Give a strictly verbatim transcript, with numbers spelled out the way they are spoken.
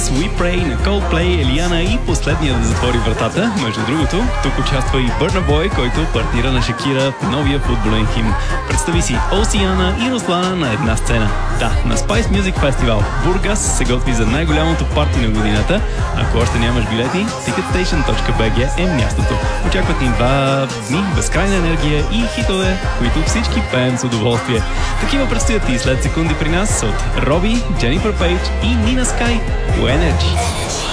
Days, We Pray на Coldplay, Елиана и последния да затвори вратата. Между другото, тук участва и Burna Boy, който партнира на Шакира в новия футболен химн. Представи си Осиана и Руслана на една сцена. Да, на Spice Music Festival Бургас се готви за най-голямото парти на годината. Ако още нямаш билети, ticketstation точка би джи е мястото. Очакват ни два дни, безкрайна енергия и хитове, които всички пеем с удоволствие. Такива предстоят и след секунди при нас от Роби, Дженнифър Пейдж и Нина Скай по Energy.